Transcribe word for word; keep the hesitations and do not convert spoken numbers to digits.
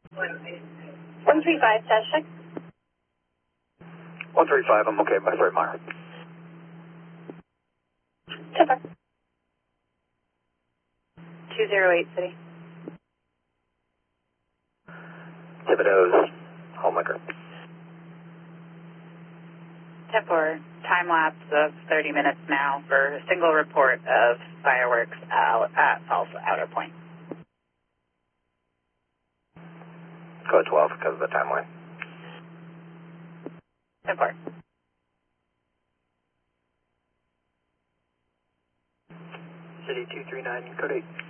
one three five dash six. one three five, I'm okay by Fort Myers. Tipper. two zero eight City. Thibodeau's Homemaker. ten four, time lapse of thirty minutes now for a single report of fireworks out at False Outer Point. Code twelve because of the timeline. ten four. City two three nine, code eight.